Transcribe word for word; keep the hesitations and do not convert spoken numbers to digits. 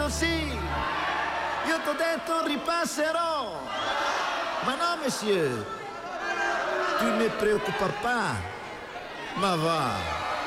così. Io t'ho detto ripasserò. Ma no, monsieur. Tu ne preoccupes pas. Ma va.